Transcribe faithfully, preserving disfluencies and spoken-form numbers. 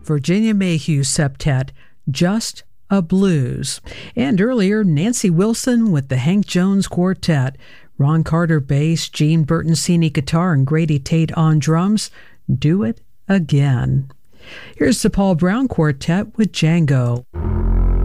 Virginia Mayhew Septet, Just a Blues. And earlier, Nancy Wilson with the Hank Jones Quartet, Ron Carter bass, Gene Bertoncini guitar, and Grady Tate on drums, Do It Again. Here's the Paul Brown Quartet with Django.